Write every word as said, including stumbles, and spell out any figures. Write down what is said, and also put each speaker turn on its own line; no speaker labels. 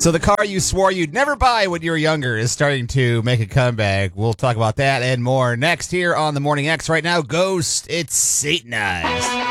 So the car you swore you'd never buy when you were younger is starting to make a comeback. We'll talk about that and more next here on the Morning X. Right now, Ghost, it's Satanized.